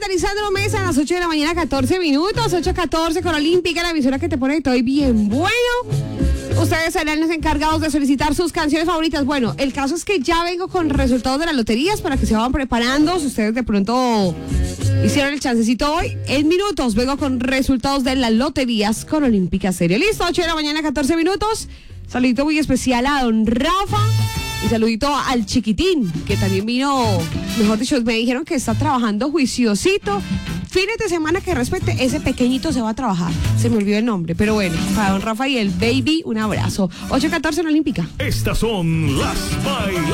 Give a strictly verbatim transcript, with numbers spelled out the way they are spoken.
Lisandro Mesa a las ocho de la mañana, catorce minutos, ocho catorce con Olímpica, la emisora que te pone todo bien bueno. Ustedes serán los encargados de solicitar sus canciones favoritas. Bueno, el caso es que ya vengo con resultados de las loterías para que se vayan preparando. Si ustedes de pronto hicieron el chancecito hoy, en minutos vengo con resultados de las loterías con Olímpica Serio. Listo, ocho de la mañana, catorce minutos. Saludito muy especial a don Rafa y saludito al chiquitín, que también vino, mejor dicho, me dijeron que está trabajando juiciosito. Fines de semana que respete, ese pequeñito se va a trabajar. Se me olvidó el nombre, pero bueno, para don Rafa y el baby, un abrazo. ocho catorce en Olímpica. Estas son las bailas.